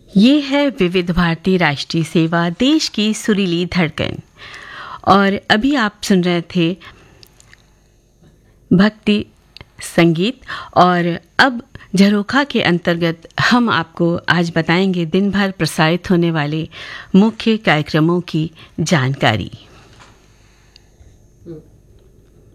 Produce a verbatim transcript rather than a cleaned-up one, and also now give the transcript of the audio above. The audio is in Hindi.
ये है विविध भारती राष्ट्रीय सेवा, देश की सुरीली धड़कन। और अभी आप सुन रहे थे भक्ति संगीत। और अब झरोखा के अंतर्गत हम आपको आज बताएंगे दिन भर प्रसारित होने वाले मुख्य कार्यक्रमों की जानकारी।